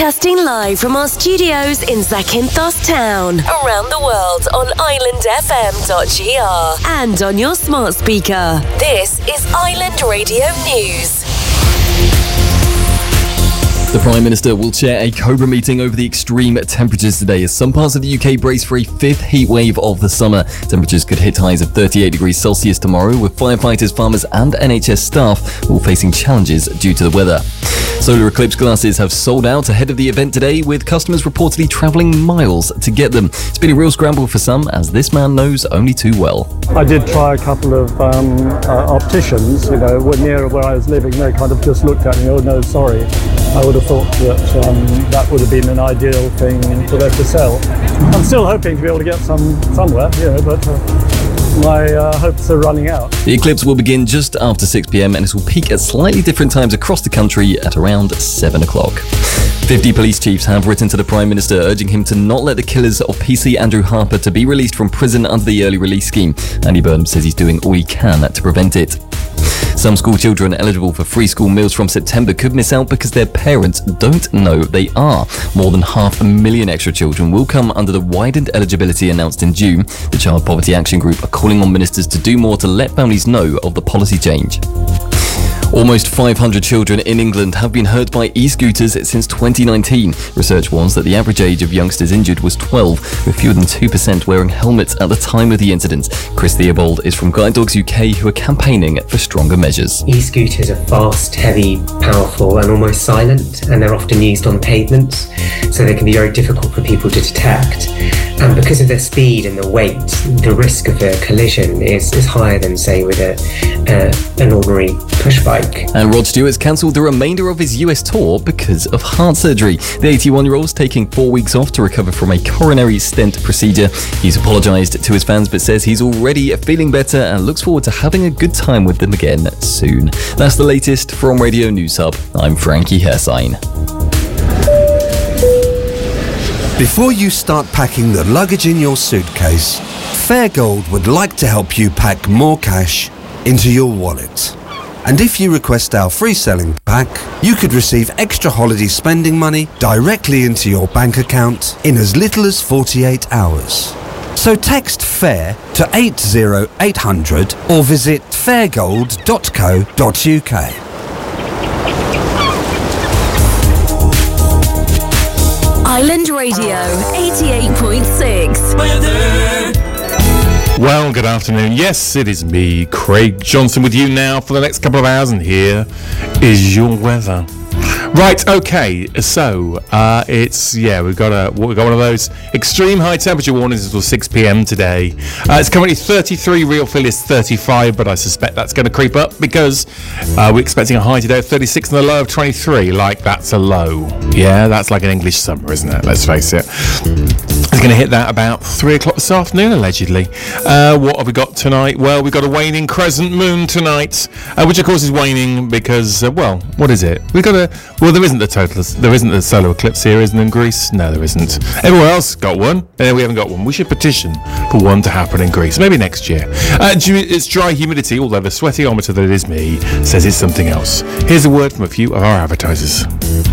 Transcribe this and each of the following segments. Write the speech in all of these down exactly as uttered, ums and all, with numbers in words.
Broadcasting live from our studios in Zakynthos Town. Around the world on island f m dot g r. And on your smart speaker. This is Island Radio News. The Prime Minister will chair a Cobra meeting over the extreme temperatures today as some parts of the U K brace for a fifth heat wave of the summer. Temperatures could hit highs of thirty-eight degrees Celsius tomorrow, with firefighters, farmers and N H S staff all facing challenges due to the weather. Solar eclipse glasses have sold out ahead of the event today, with customers reportedly travelling miles to get them. It's been a real scramble for some, as this man knows only too well. I did try a couple of um, uh, opticians, you know, near where I was living. They kind of just looked at me, oh no, sorry. I would have thought that um, that would have been an ideal thing for them to sell. I'm still hoping to be able to get some somewhere, you know, but uh, my uh, hopes are running out. The eclipse will begin just after six p m and it will peak at slightly different times across the country at around seven o'clock. fifty police chiefs have written to the Prime Minister urging him to not let the killers of P C Andrew Harper to be released from prison under the early release scheme. Andy Burnham says he's doing all he can to prevent it. Some school children eligible for free school meals from September could miss out because their parents don't know they are. More than half a million extra children will come under the widened eligibility announced in June. The Child Poverty Action Group are calling on ministers to do more to let families know of the policy change. Almost five hundred children in England have been hurt by e-scooters since twenty nineteen. Research warns that the average age of youngsters injured was twelve, with fewer than two percent wearing helmets at the time of the incident. Chris Theobald is from Guide Dogs U K, who are campaigning for stronger measures. E-scooters are fast, heavy, powerful and almost silent, and they're often used on pavements, so they can be very difficult for people to detect. And because of their speed and the weight, the risk of a collision is, is higher than, say, with a, uh, an ordinary push bike. And Rod Stewart's cancelled the remainder of his U S tour because of heart surgery. The eighty-one-year-old's taking four weeks off to recover from a coronary stent procedure. He's apologised to his fans but says he's already feeling better and looks forward to having a good time with them again soon. That's the latest from Radio News Hub. I'm Frankie Hersign. Before you start packing the luggage in your suitcase, Fairgold would like to help you pack more cash into your wallet. And if you request our free selling pack, you could receive extra holiday spending money directly into your bank account in as little as forty-eight hours. So text FAIR to eight zero eight hundred or visit fairgold dot co dot u k. Island Radio eighty-eight point six. Well, good afternoon. Yes, it is me, Craig Johnson, with you now for the next couple of hours, and here is your weather. Right, okay, so uh, it's, yeah, we've got a we've got one of those extreme high temperature warnings until six p m today. Uh, it's currently thirty-three, real feel is thirty-five, but I suspect that's going to creep up because uh, we're expecting a high today of thirty-six and a low of twenty-three. Like, that's a low. Yeah, that's like an English summer, isn't it? Let's face it. It's going to hit that about three o'clock this afternoon, allegedly. Uh, what have we got tonight? Well, we've got a waning crescent moon tonight, uh, which of course is waning because, uh, well, what is it? We've got a... Well, there isn't the total, there isn't the solar eclipse here, isn't in Greece? No, there isn't. Everywhere else got one, and we haven't got one. We should petition for one to happen in Greece, maybe next year. Uh, it's dry humidity, although the sweatiometer that is me says it's something else. Here's a word from a few of our advertisers.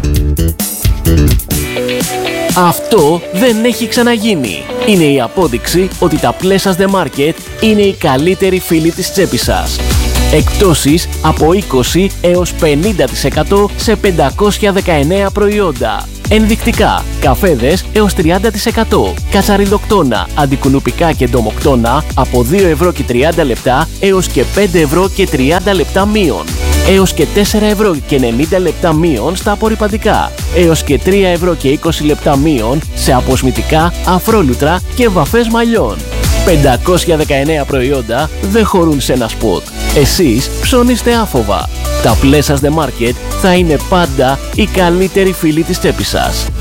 Αυτό δεν έχει ξαναγίνει. Είναι η απόδειξη ότι τα Pleasures The Market είναι οι καλύτεροι φίλοι της τσέπης σας. Εκπτώσεις από είκοσι έως πενήντα τοις εκατό σε πεντακόσια δεκαεννέα προϊόντα. Ενδεικτικά, καφέδες έως τριάντα τοις εκατό. Κατσαριδοκτώνα, αντικουνουπικά και ντομοκτώνα από δύο ευρώ και τριάντα λεπτά έως και πέντε ευρώ και τριάντα λεπτά μείον. Έως και τέσσερα ευρώ και ενενήντα λεπτά μείον στα απορρυπαντικά. Έως και τρία ευρώ και είκοσι λεπτά μείον σε αποσμητικά, αφρόλουτρα και βαφές μαλλιών. πεντακόσια δεκαεννέα προϊόντα δεν χωρούν σε ένα σποτ. Εσείς ψωνίστε άφοβα. Τα Pleasures The Market θα είναι πάντα οι καλύτεροι φίλοι της τσέπης σας.